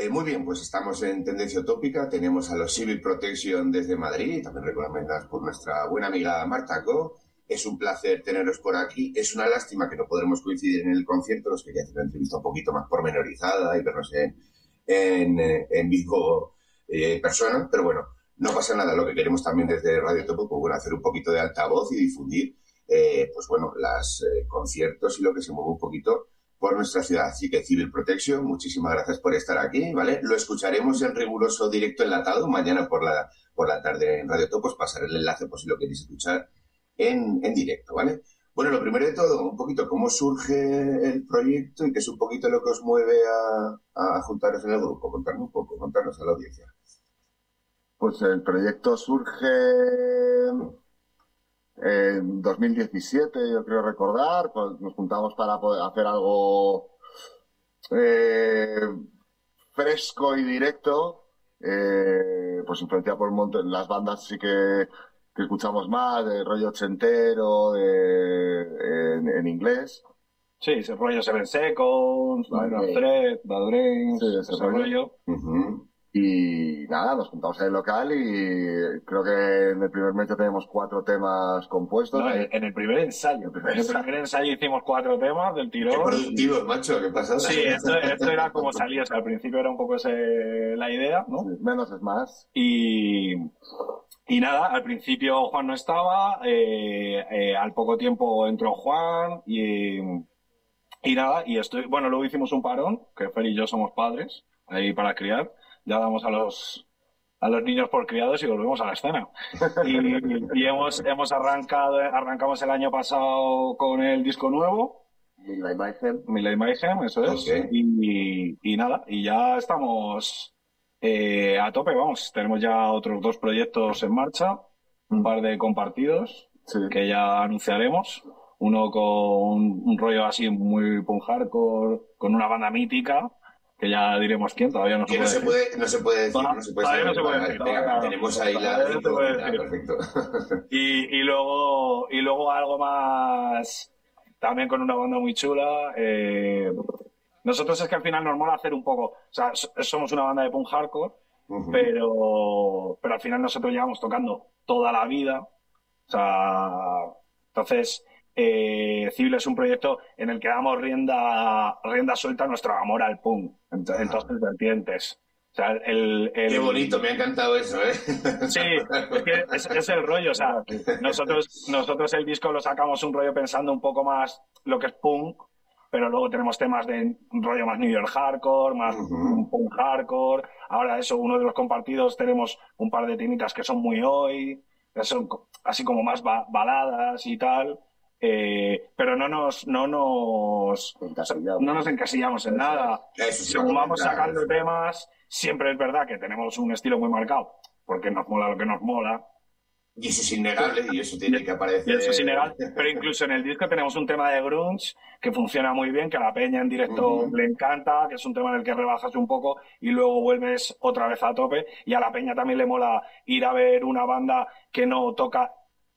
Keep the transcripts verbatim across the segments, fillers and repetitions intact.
Eh, muy bien, pues estamos en Tendencia Utópica, tenemos a los Civil Protection desde Madrid, también recomendados por nuestra buena amiga Marta Co. Es un placer teneros por aquí, es una lástima que no podremos coincidir en el concierto, os quería hacer una entrevista un poquito más pormenorizada y vernos en, en, en vivo eh, persona, pero bueno, no pasa nada, lo que queremos también desde Radio Topo, pues bueno, hacer un poquito de altavoz y difundir, eh, pues bueno, los eh, conciertos y lo que se mueve un poquito por nuestra ciudad. Así que Civil Protection, muchísimas gracias por estar aquí, ¿vale? Lo escucharemos en riguroso directo enlatado mañana por la, por la tarde en Radio Topo, os pasaré el enlace por si lo queréis escuchar en, en directo, ¿vale? Bueno, lo primero de todo, un poquito cómo surge el proyecto y qué es un poquito lo que os mueve a, a juntaros en el grupo. Contarnos un poco, contarnos a la audiencia. Pues el proyecto surge en dos mil diecisiete, yo creo recordar, pues nos juntamos para poder hacer algo eh, fresco y directo, eh, pues influenciado por un montón, las bandas sí que, que escuchamos más, de rollo ochentero, de, en, en inglés. Sí, ese rollo Seven Seconds, Minor Okay. Threat, Bad Dreams, Sí, ese ese rollo. rollo. Uh-huh. Y nada, nos juntamos en el local y creo que en el primer mes ya tenemos cuatro temas compuestos. No, en, en el primer ensayo. El primer En el primer ensayo hicimos cuatro temas del Qué tirón. productivos, macho, qué pasada. Sí, esto, esto era como salía, o sea, al principio era un poco ese, la idea, ¿no? Sí, menos es más. Y, y nada, al principio Juan no estaba, eh, eh, al poco tiempo entró Juan y, y nada, y estoy, bueno, luego hicimos un parón, que Fer y yo somos padres, ahí para criar, ya damos a los a los niños por criados y volvemos a la escena. Y, y hemos, hemos arrancado, arrancamos el año pasado con el disco nuevo, Midnight Mayhem. Midnight Mayhem, eso es, Okay. y, y nada, y ya estamos eh, a tope, vamos, tenemos ya otros dos proyectos en marcha, un par de compartidos Sí. que ya anunciaremos, uno con un rollo así muy punk hardcore, con una banda mítica, que ya diremos quién, todavía no se Que no puede se decir. puede, no se puede decir, Va- no se puede todavía no saber. se puede Vale, decir, venga, todavía no. tenemos ahí la Todavía no se puede incógnita, decir. perfecto. Y, y luego y luego algo más también con una banda muy chula. eh, nosotros es que al final nos mola hacer un poco, o sea, so- somos una banda de punk hardcore, Uh-huh. pero pero al final nosotros llevamos tocando toda la vida, o sea, entonces eh, Civil es un proyecto en el que damos rienda rienda suelta a nuestro amor al punk, en, to- en todas sus vertientes. O sea, el, el- Qué bonito, me ha encantado eso, ¿eh? Sí, es que es, es el rollo, o sea, nosotros, nosotros el disco lo sacamos un rollo pensando un poco más lo que es punk, pero luego tenemos temas de un rollo más New York hardcore, más Ujú. punk hardcore. Ahora eso, uno de los compartidos tenemos un par de temitas que son muy hoy, que son co- así como más ba- baladas y tal. Eh, pero no nos, no nos, Encasillamos. no nos encasillamos en nada. Eso sí, va a Según vamos comentar, sacando eso. temas, siempre es verdad que tenemos un estilo muy marcado, porque nos mola lo que nos mola. Y eso es innegable y eso tiene que aparecer. Y eso es ilegal, pero incluso en el disco tenemos un tema de grunge que funciona muy bien, que a la peña en directo Ujú. le encanta, que es un tema en el que rebajas un poco y luego vuelves otra vez a tope. Y a la peña también le mola ir a ver una banda que no toca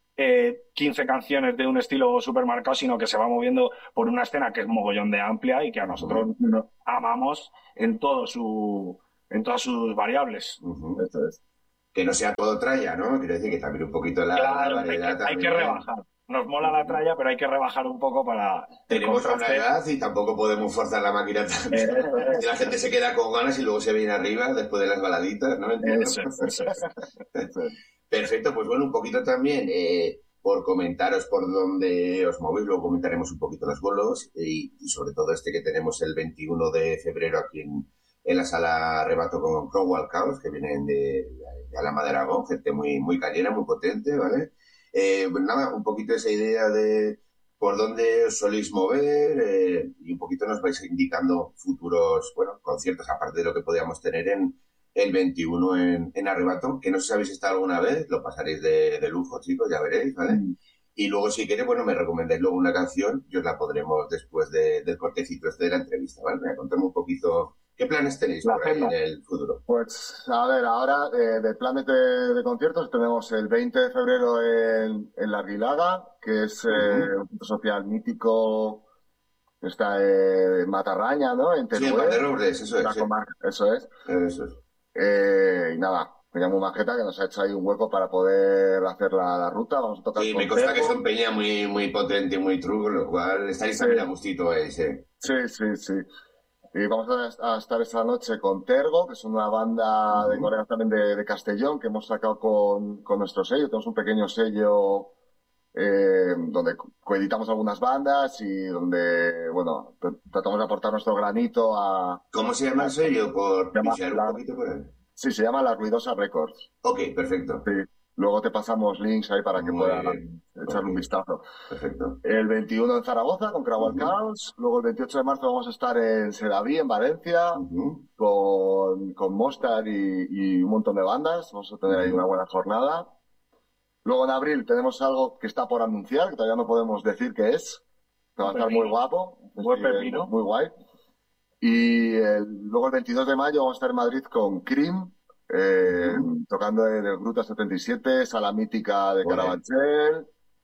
eh, quince canciones de un estilo súper marcado, sino que se va moviendo por una escena que es mogollón de amplia y que a nosotros nos amamos en todo su, en todas sus variables. Ujú. Eso es. Que no sea todo tralla, ¿no? Quiero decir que también un poquito la, la Claro, hay que, variedad hay también. que rebajar. Nos mola la tralla, pero hay que rebajar un poco para... el Tenemos una contraste. edad y tampoco podemos forzar la máquina tanto. Eh, eso es. Y la gente se queda con ganas y luego se viene arriba después de las baladitas, ¿no? Eso es, eso es. Eso es. Perfecto, pues bueno, un poquito también eh, por comentaros por dónde os movéis, luego comentaremos un poquito los bolos y, y sobre todo este que tenemos el veintiuno de febrero aquí en, en la sala Rebato con Crowell Chaos, que vienen de, de Alhama de Aragón, gente muy, muy cañera, muy potente, ¿vale? Eh, pues nada, un poquito esa idea de por dónde os soléis mover eh, y un poquito nos vais indicando futuros, bueno, conciertos, aparte de lo que podíamos tener en el veintiuno en, en Arrebato, que no sé si habéis estado alguna vez, lo pasaréis de, de lujo, chicos, ya veréis, ¿vale? Mm. Y luego, si queréis, bueno, me recomendáis luego una canción y os la podremos después de, del cortecito este de la entrevista, ¿vale? Me contame un poquito, ¿qué planes tenéis La por ahí en agenda. el futuro? Pues, a ver, ahora eh, de planes de, de conciertos tenemos el veinte de febrero en, en La Aguilaga, que es eh, Ujú. un centro social mítico está en Matarraña, ¿no? En Sí, en Teruel. Valderobles, eso es. La Sí. comarca, eso es. Eso es. Eh, y nada, me llamo Majeta, que nos ha hecho ahí un hueco para poder hacer la, la ruta. Vamos a tocar Sí, con me consta que Tergo. son peña muy, muy potente y muy true, lo cual estaréis Sí, también a gustito ahí, sí. sí, sí, sí. Y vamos a, a estar esta noche con Tergo, que es una banda de Ujú. colegas también de, de Castellón, que hemos sacado con, con nuestro sello. Tenemos un pequeño sello eh, donde co- coeditamos algunas bandas y donde, bueno, tr- tratamos de aportar nuestro granito a, a- ¿Cómo se llama el sello? Por se llama pisear un la- poquito por él. sí, se llama La Ruidosa Records. Ok, perfecto. Sí. Luego te pasamos links ahí para que Muy puedas bien. Ok, echarle un vistazo. perfecto. El veintiuno en Zaragoza con Crowd Ujú, Chaos. Luego el veintiocho de marzo vamos a estar en Sedaví, en Valencia, ujú, con, con Mostar y, y un montón de bandas. Vamos a tener ahí una ujú. buena jornada. Luego en abril tenemos algo que está por anunciar, que todavía no podemos decir qué es. Que va a Un estar muy pepino. guapo. Un buen Sí, es pepino. muy guay. Y el- luego el veintidós de mayo vamos a estar en Madrid con Cream, eh, Ujú. tocando en el Gruta setenta y siete, Sala Mítica de Ole. Carabanchel.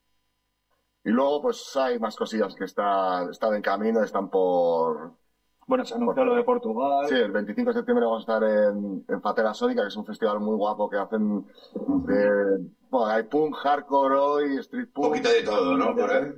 Y luego pues hay más cosillas que está- están en camino, están por, Bueno, se por anunció lo de Portugal. Sí, el veinticinco de septiembre vamos a estar en, en Fatera Sónica, que es un festival muy guapo que hacen Ujú. de... Bueno, hay punk, hardcore hoy, street Un poquito punk, de todo, ¿no? Por ahí.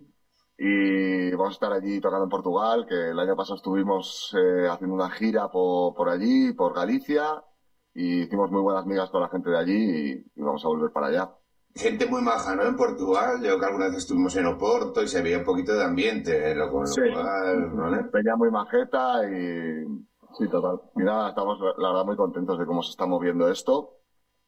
y vamos a estar allí tocando en Portugal, que el año pasado estuvimos eh, haciendo una gira por, por allí, por Galicia, y hicimos muy buenas migas con la gente de allí y, y vamos a volver para allá. Gente muy maja, ¿no? En Portugal, yo que alguna vez estuvimos en Oporto y se veía un poquito de ambiente, ¿eh? Lo, con lo Sí, cual, ¿vale? Peña muy majeta y... Sí, total. Y nada, estamos la verdad muy contentos de cómo se está moviendo esto,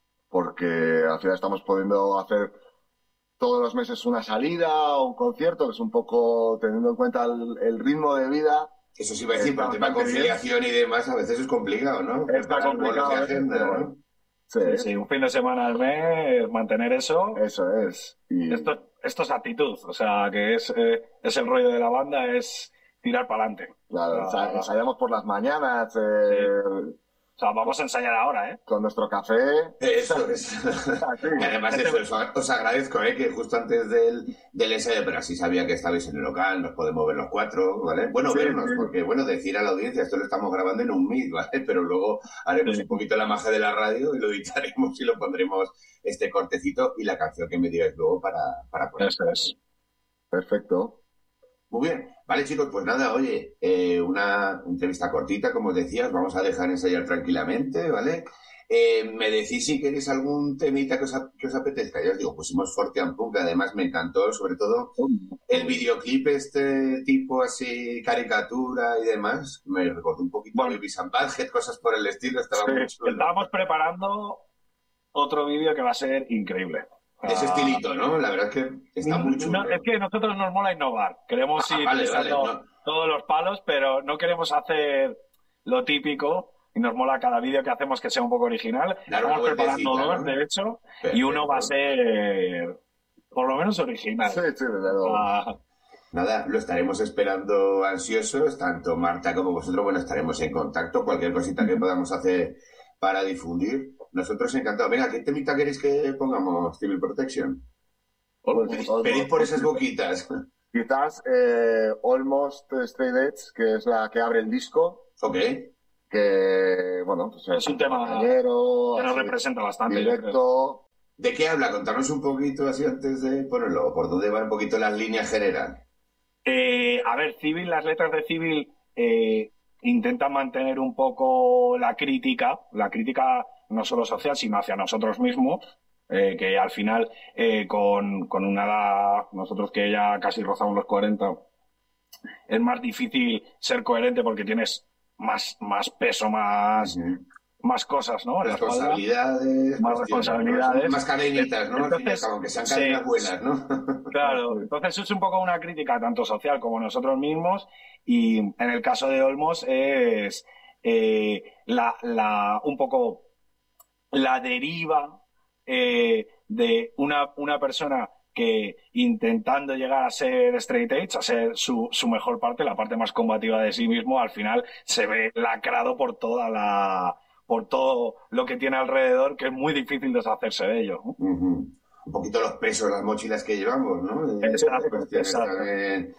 porque al final estamos pudiendo hacer todos los meses una salida o un concierto, que es un poco, teniendo en cuenta el, el ritmo de vida, Eso sí iba a decir, por está el tema de bastante bien. conciliación y demás, a veces es complicado, ¿no? Está Preparar bolos complicado de a veces, agenda, pero ¿no? bueno. Sí, Sí, sí, un fin de semana al mes, mantener eso. eso es. Y Esto, esto es actitud, o sea, que es, eh, es el rollo de la banda, es tirar para adelante. claro, O sea, ensa- ensayamos por las mañanas eh, o sea, vamos a ensayar ahora, ¿eh? con nuestro café. Eso es. Así. Y además eso, os, os agradezco, ¿eh? Que justo antes del, del ensayo, pero así sabía que estabais en el local, nos podemos ver los cuatro, ¿vale? Bueno, Sí, vernos, sí. porque, bueno, decir a la audiencia, esto lo estamos grabando en un Meet, ¿vale? Pero luego haremos Sí. un poquito la magia de la radio y lo editaremos y lo pondremos este cortecito y la canción que me digáis luego para, para poner. Eso es. Perfecto. Muy bien. Vale, chicos, pues nada, oye, eh, una entrevista cortita, como os decía, os vamos a dejar ensayar tranquilamente, ¿vale? Eh, me decís si queréis algún temita que os, ap- que os apetezca. Ya os digo, pusimos Forte and Punk, que además me encantó, sobre todo el videoclip este tipo así, caricatura y demás. Me recordó un poquito Bueno. de Beavis and Butthead, cosas por el estilo, estaba Sí, muy chulo. Estábamos preparando otro vídeo que va a ser increíble. Ese Ah, estilito, ¿no? La verdad es que está muy chulo. no, es que a nosotros nos mola innovar. Queremos Ah, ir vale, pisando vale, no. todos los palos, pero no queremos hacer lo típico. Y nos mola cada vídeo que hacemos que sea un poco original. Dar una Estamos preparando vueltecita, dos, ¿no? de hecho, y Perfecto. uno va a ser por lo menos original. Sí, sí, desde luego. Ah, Nada, lo estaremos esperando ansiosos, tanto Marta como vosotros. Bueno, estaremos en contacto. Cualquier cosita que podamos hacer para difundir. Nosotros encantados. Venga, ¿qué temita queréis que pongamos, Civil Protection? Pues, Pedid, almost- pedid por esas boquitas. Quizás eh, Almost Straight Edge, que es la que abre el disco, Ok. que, bueno, pues Es un tema cañero, que nos así, representa bastante. yo creo. directo. ¿De qué habla? Contarnos un poquito así antes de ponerlo. ¿Por dónde van un poquito las líneas generales? Eh, a ver, Civil, las letras de Civil eh, intentan mantener un poco la crítica, la crítica no solo social, sino hacia nosotros mismos, eh, que al final, eh, con, con una edad, nosotros que ya casi rozamos los cuarenta, es más difícil ser coherente porque tienes más, más peso, más, Ujú. más cosas, ¿no? En la espalda. Responsabilidades. Más cuestiones, responsabilidades. ¿no? Más cadenitas, ¿no? Al fin y al Entonces, cabo, aunque sean sí. cadenas buenas, ¿no? Claro, entonces es un poco una crítica tanto social como nosotros mismos y en el caso de Olmos es eh, la, la, un poco la deriva eh, de una, una persona que intentando llegar a ser straight edge, a ser su, su mejor parte, la parte más combativa de sí mismo, al final se ve lacrado por toda la, por todo lo que tiene alrededor, que es muy difícil deshacerse de ello, ¿no? Ujú. Un poquito los pesos, las mochilas que llevamos, ¿no? Y Exacto, cuestiones exacto. también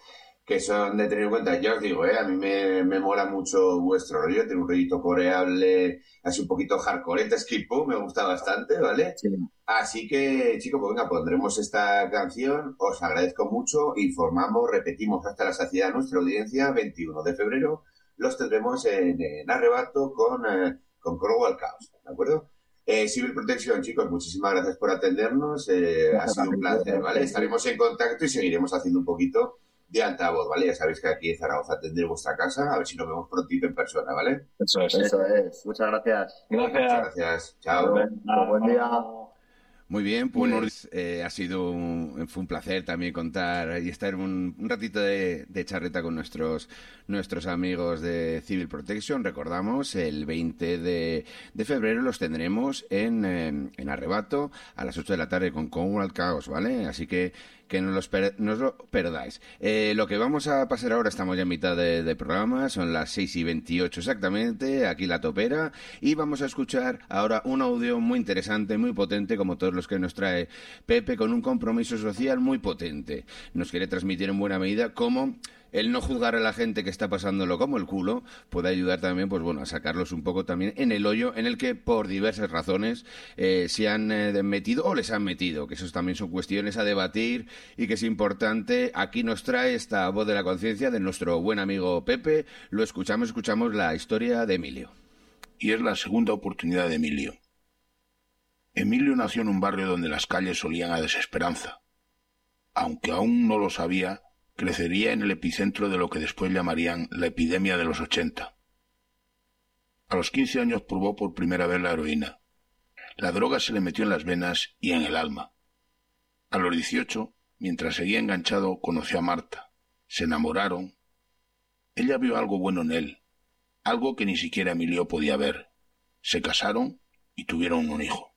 que son de tener en cuenta. Ya os digo, ¿eh? A mí me, me mola mucho vuestro rollo, tiene un rollito coreable, así un poquito hardcore, este skip pop me gusta bastante, ¿vale? Sí. Así que, chicos, pues venga, pondremos esta canción, os agradezco mucho, informamos, repetimos hasta la saciedad nuestra audiencia, veintiuno de febrero, los tendremos en, en Arrebato con, eh, con Global Chaos, ¿de acuerdo? Eh, Civil Protection, chicos, muchísimas gracias por atendernos, eh, ha sido un placer, ¿vale? Estaremos en contacto y seguiremos haciendo un poquito de altavoz, ¿vale? Ya sabéis que aquí en Zaragoza tendré vuestra casa, a ver si nos vemos prontito en persona, ¿vale? Eso es. Eso es. Muchas gracias. Gracias. Muchas gracias. Chao. Bueno, buen día. Muy bien, pues eh, ha sido un, fue un placer también contar y estar un, un ratito de, de charreta con nuestros nuestros amigos de Civil Protection. Recordamos, el veinte de febrero los tendremos en, en, en Arrebato a las ocho de la tarde con Commonwealth Chaos, ¿vale? Así que que no, los per, no os lo perdáis. Eh, lo que vamos a pasar ahora, estamos ya en mitad de, de programa, son las seis y veintiocho exactamente, aquí la topera, y vamos a escuchar ahora un audio muy interesante, muy potente, como todos los que nos trae Pepe, con un compromiso social muy potente. Nos quiere transmitir en buena medida cómo el no juzgar a la gente que está pasándolo como el culo puede ayudar también, pues bueno, a sacarlos un poco también en el hoyo en el que por diversas razones eh, se han eh, metido o les han metido, que esos también son cuestiones a debatir y que es importante. Aquí nos trae esta voz de la conciencia de nuestro buen amigo Pepe. Lo escuchamos, escuchamos la historia de Emilio. Y es la segunda oportunidad de Emilio. Emilio nació en un barrio donde las calles olían a desesperanza. Aunque aún no lo sabía, crecería en el epicentro de lo que después llamarían la epidemia de los ochenta. A los quince años probó por primera vez la heroína. La droga se le metió en las venas y en el alma. A los dieciocho, mientras seguía enganchado, conoció a Marta. Se enamoraron. Ella vio algo bueno en él, algo que ni siquiera Emilio podía ver. Se casaron y tuvieron un hijo.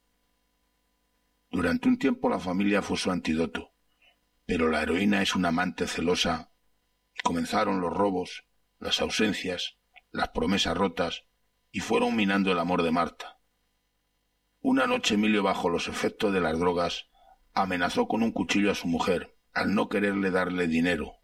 Durante un tiempo la familia fue su antídoto. Pero la heroína es una amante celosa y comenzaron los robos, las ausencias, las promesas rotas y fueron minando el amor de Marta. Una noche Emilio, bajo los efectos de las drogas, amenazó con un cuchillo a su mujer al no quererle darle dinero.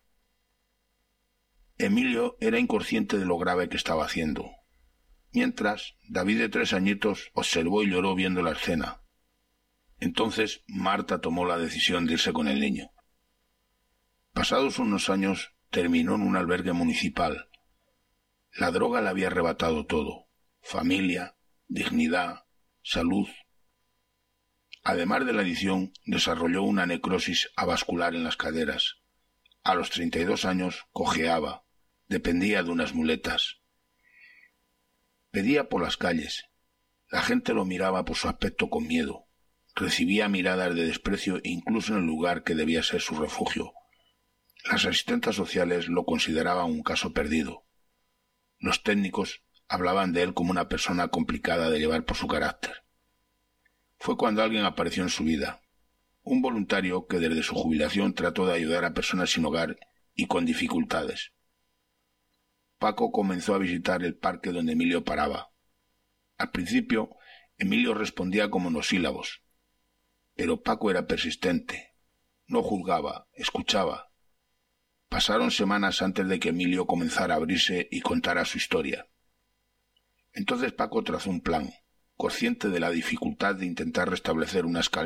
Emilio era inconsciente de lo grave que estaba haciendo. Mientras, David, de tres añitos, observó y lloró viendo la escena. Entonces Marta tomó la decisión de irse con el niño. Pasados unos años, terminó en un albergue municipal. La droga le había arrebatado todo: familia, dignidad, salud. Además de la adicción, desarrolló una necrosis avascular en las caderas. A los treinta y dos años cojeaba, dependía de unas muletas. Pedía por las calles. La gente lo miraba por su aspecto con miedo. Recibía miradas de desprecio incluso en el lugar que debía ser su refugio. Las asistentes sociales lo consideraban un caso perdido. Los técnicos hablaban de él como una persona complicada de llevar por su carácter. Fue cuando alguien apareció en su vida, un voluntario que desde su jubilación trató de ayudar a personas sin hogar y con dificultades. Paco comenzó a visitar el parque donde Emilio paraba. Al principio, Emilio respondía con monosílabos, pero Paco era persistente. No juzgaba, escuchaba. Pasaron semanas antes de que Emilio comenzara a abrirse y contara su historia. Entonces Paco trazó un plan, consciente de la dificultad de intentar restablecer una escalera